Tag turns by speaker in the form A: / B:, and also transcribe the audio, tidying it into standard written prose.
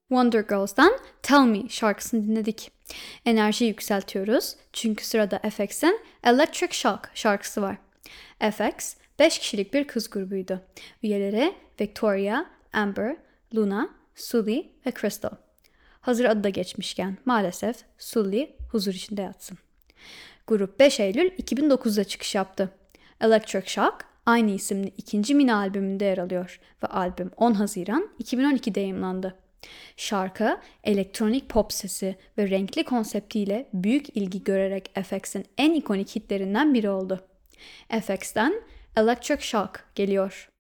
A: Wonder Girls'dan Tell Me şarkısını dinledik. Enerjiyi yükseltiyoruz çünkü sırada FX'in Electric Shock şarkısı var. FX 5 kişilik bir kız grubuydu. Üyeleri Victoria, Amber, Luna, Sully ve Crystal. Hazır adı da geçmişken maalesef Sully huzur içinde yatsın. Grup 5 Eylül 2009'da çıkış yaptı. Electric Shock aynı isimli ikinci mini albümünde yer alıyor ve albüm 10 Haziran 2012'de yayımlandı. Şarkı elektronik pop sesi ve renkli konseptiyle büyük ilgi görerek FX'in en ikonik hitlerinden biri oldu. FX'ten Electric Shock geliyor.